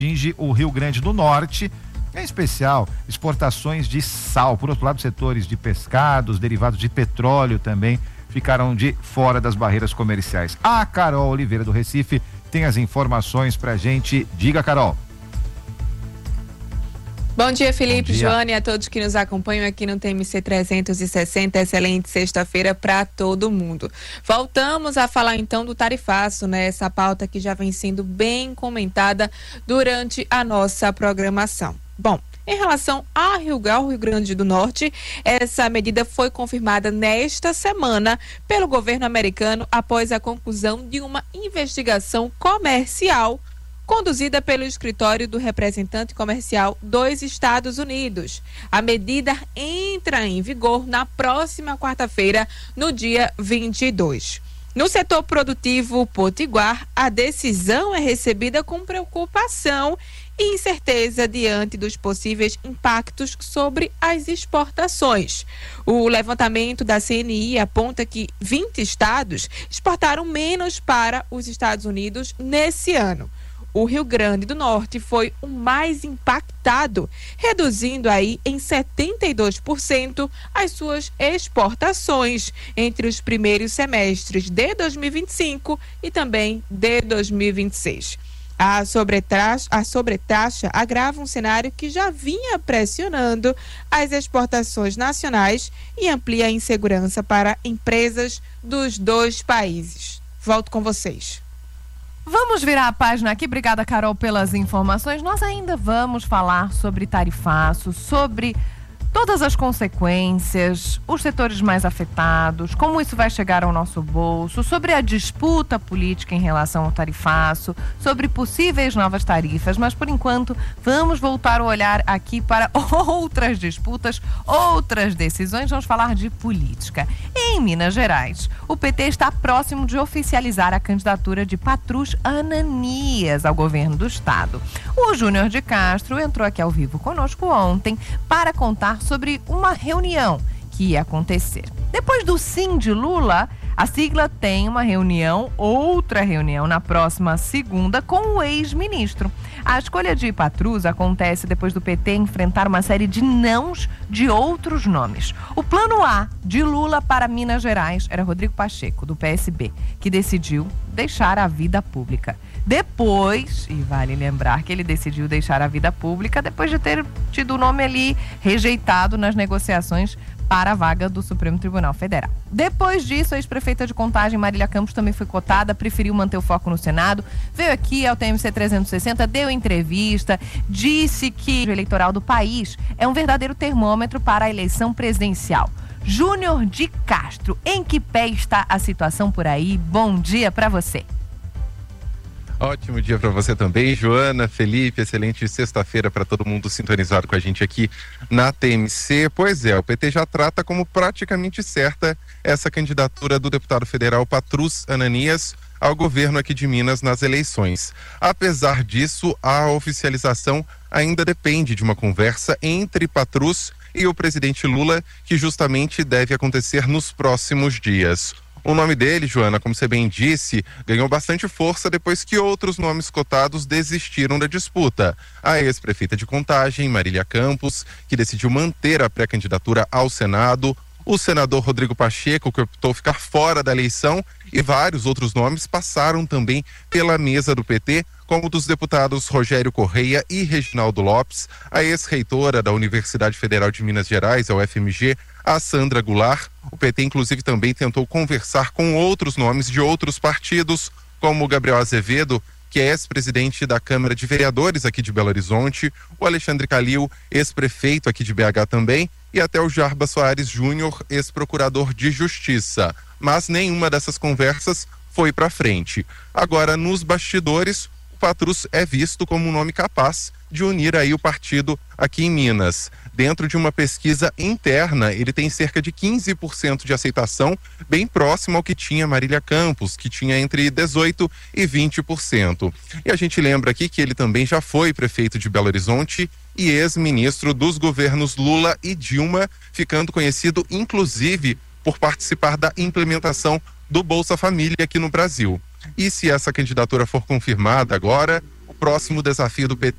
atinge o Rio Grande do Norte, em especial exportações de sal. Por outro lado, setores de pescados, derivados de petróleo também ficaram de fora das barreiras comerciais. A Carol Oliveira do Recife tem as informações pra gente. Diga, Carol. Bom dia, Felipe, Bom dia. Joana e a todos que nos acompanham aqui no TMC 360. Excelente sexta-feira para todo mundo. Voltamos a falar então do tarifaço, né? Essa pauta que já vem sendo bem comentada durante a nossa programação. Bom, em relação ao Rio Grande do Norte, essa medida foi confirmada nesta semana pelo governo americano após a conclusão de uma investigação comercial conduzida pelo escritório do representante comercial dos Estados Unidos. A medida entra em vigor na próxima quarta-feira, no dia 22. No setor produtivo potiguar, a decisão é recebida com preocupação e incerteza diante dos possíveis impactos sobre as exportações. O levantamento da CNI aponta que 20 estados exportaram menos para os Estados Unidos nesse ano. O Rio Grande do Norte foi o mais impactado, reduzindo aí em 72% as suas exportações entre os primeiros semestres de 2025 e também de 2026. A sobretaxa agrava um cenário que já vinha pressionando as exportações nacionais e amplia a insegurança para empresas dos dois países. Volto com vocês. Vamos virar a página aqui. Obrigada, Carol, pelas informações. Nós ainda vamos falar sobre tarifaço, sobre todas as consequências, os setores mais afetados, como isso vai chegar ao nosso bolso, sobre a disputa política em relação ao tarifaço, sobre possíveis novas tarifas, mas por enquanto vamos voltar o olhar aqui para outras disputas, outras decisões. Vamos falar de política. Em Minas Gerais, o PT está próximo de oficializar a candidatura de Patrus Ananias ao governo do estado. O Júnior de Castro entrou aqui ao vivo conosco ontem para contar sobre uma reunião que ia acontecer. Depois do sim de Lula, a sigla tem uma reunião, outra reunião na próxima segunda com o ex-ministro. A escolha de Patrus acontece depois do PT enfrentar uma série de nãos de outros nomes. O plano A de Lula para Minas Gerais era Rodrigo Pacheco, do PSB, que decidiu deixar a vida pública. Depois, e vale lembrar que ele decidiu deixar a vida pública depois de ter tido o nome ali rejeitado nas negociações para a vaga do Supremo Tribunal Federal. Depois disso, a ex-prefeita de Contagem, Marília Campos, também foi cotada, preferiu manter o foco no Senado, veio aqui ao TMC 360, deu entrevista, disse que o eleitoral do país é um verdadeiro termômetro para a eleição presidencial. Júnior de Castro, em que pé está a situação por aí? Bom dia para você. Ótimo dia para você também, Joana, Felipe, excelente sexta-feira para todo mundo sintonizado com a gente aqui na TMC. Pois é, o PT já trata como praticamente certa essa candidatura do deputado federal Patrus Ananias ao governo aqui de Minas nas eleições. Apesar disso, a oficialização ainda depende de uma conversa entre Patrus e o presidente Lula, que justamente deve acontecer nos próximos dias. O nome dele, Joana, como você bem disse, ganhou bastante força depois que outros nomes cotados desistiram da disputa. A ex-prefeita de Contagem, Marília Campos, que decidiu manter a pré-candidatura ao Senado, o senador Rodrigo Pacheco, que optou ficar fora da eleição, e vários outros nomes passaram também pela mesa do PT, como dos deputados Rogério Correia e Reginaldo Lopes, a ex-reitora da Universidade Federal de Minas Gerais, a UFMG, a Sandra Goulart. O PT, inclusive, também tentou conversar com outros nomes de outros partidos, como o Gabriel Azevedo, que é ex-presidente da Câmara de Vereadores aqui de Belo Horizonte, o Alexandre Calil, ex-prefeito aqui de BH também, e até o Jarba Soares Júnior, ex-procurador de Justiça. Mas nenhuma dessas conversas foi para frente. Agora, nos bastidores, o Patrus é visto como um nome capaz de unir aí o partido aqui em Minas. Dentro de uma pesquisa interna, ele tem cerca de 15% de aceitação, bem próximo ao que tinha Marília Campos, que tinha entre 18% e 20%. E a gente lembra aqui que ele também já foi prefeito de Belo Horizonte e ex-ministro dos governos Lula e Dilma, ficando conhecido inclusive por participar da implementação do Bolsa Família aqui no Brasil. E se essa candidatura for confirmada agora, o próximo desafio do PT